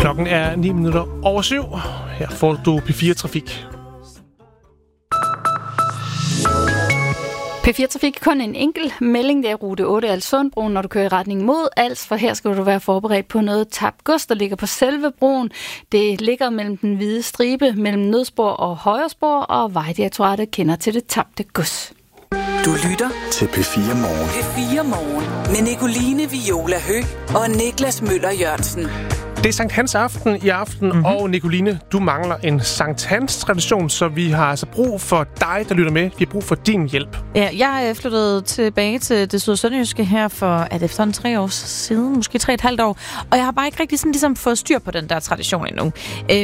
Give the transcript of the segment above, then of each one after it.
Klokken er 7:09. Her får du P4 Trafik. P4 Trafik kun en enkelt melding. Det er rute 8 Alssundbroen, når du kører i retning mod Als, for her skal du være forberedt på noget tabt gods, der ligger på selve broen. Det ligger mellem den hvide stribe, mellem nødspor og højrespor, og Vejdirektoratet kender til det tabte gods. Du lytter til P4 Morgen. P4 Morgen med Nicoline Viola Høgh og Niklas Møller Jørgensen. Det er Sankt Hans aften i aften, og Nicoline, du mangler en Sankt Hans-tradition, så vi har altså brug for dig, der lytter med. Vi har brug for din hjælp. Ja, jeg flyttede tilbage til det syd- og sønderjyske her for efterhånden 3 år siden, måske 3,5 år, og jeg har bare ikke rigtig sådan ligesom fået styr på den der tradition endnu.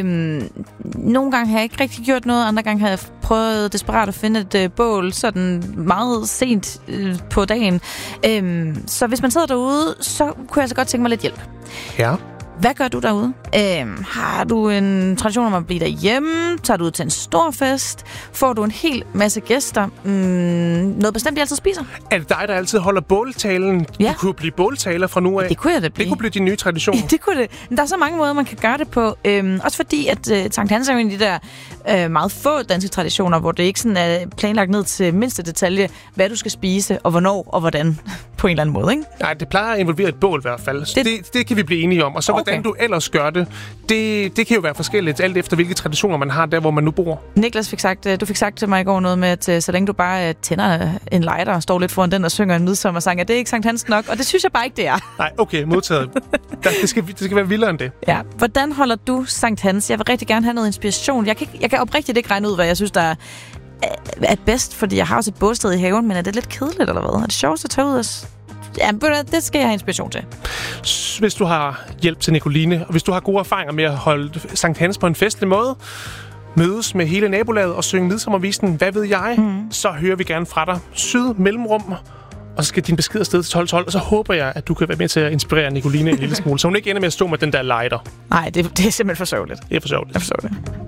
Nogle gange har jeg ikke rigtig gjort noget, andre gange har jeg prøvet desperat at finde et bål sådan meget sent på dagen. Så hvis man sidder derude, så kunne jeg så godt tænke mig lidt hjælp. Ja. Hvad gør du derude? Har du en tradition om at blive derhjemme? Tager du ud til en stor fest? Får du en hel masse gæster? Noget bestemt, de altid spiser? Er det dig, der altid holder båltalen? Ja. Du kunne blive båltaler fra nu af. Ja, det kunne jeg da blive. Det kunne blive din nye tradition. Ja, det kunne det. Men der er så mange måder, man kan gøre det på. Også fordi, at Sankt Hans er jo en af de der meget få danske traditioner, hvor det ikke sådan er planlagt ned til mindste detalje, hvad du skal spise, og hvornår, og hvordan, på en eller anden måde, ikke? Nej, det plejer at involvere et bål i hvert fald. Det kan vi blive enige om. Og så hvordan du ellers gør det kan jo være forskelligt, alt efter hvilke traditioner man har der, hvor man nu bor. Niklas du fik sagt til mig i går noget med, at så længe du bare tænder en lighter og står lidt foran den og synger en midsommersang, det er ikke Sankt Hans nok, og det synes jeg bare ikke, det er. Nej, okay, modtaget. Det skal være vildere end det. Ja. Hvordan holder du Sankt Hans? Jeg vil rigtig gerne have noget inspiration. Jeg kan oprigtigt ikke regne ud, hvad jeg synes, der er bedst, fordi jeg har også et bålsted i haven, men er det lidt kedeligt, eller hvad? Er det sjovt at tage ud og... Ja, det skal jeg have inspiration til. Hvis du har hjælp til Nicoline, og hvis du har gode erfaringer med at holde Sankt Hans på en festlig måde, mødes med hele nabolaget og synge midsommervisen, hvad ved jeg, så hører vi gerne fra dig. Syd mellemrum, og så skal din besked afsted til 12.12, og så håber jeg, at du kan være med til at inspirere Nicoline en lille smule, så hun ikke ender med at stå med den der lighter. Nej, det er simpelthen for sørgeligt. Det er for sørgeligt.